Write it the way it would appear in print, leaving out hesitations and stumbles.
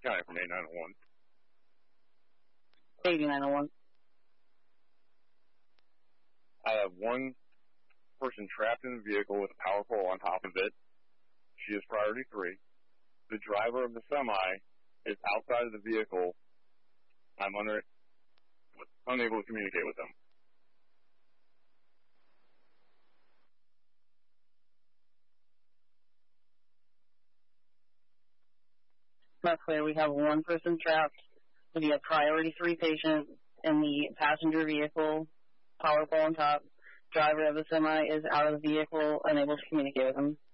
County from 8901. 8901. I have one person trapped in the vehicle with a power pole on top of it. She is priority 3. The driver of the semi is outside of the vehicle. I'm unable to communicate with them. That's clear. We have one person trapped. We have priority 3 patient in the passenger vehicle, power pole on top. Driver of the semi is out of the vehicle, unable to communicate with them.